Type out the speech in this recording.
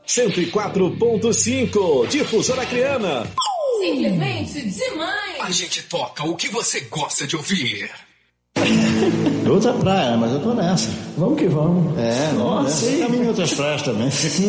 104.5, Difusora Acreana. Simplesmente demais. A gente toca o que você gosta de ouvir. Outra praia, mas eu tô nessa. Vamos que vamos. Nossa, tem outras praias também.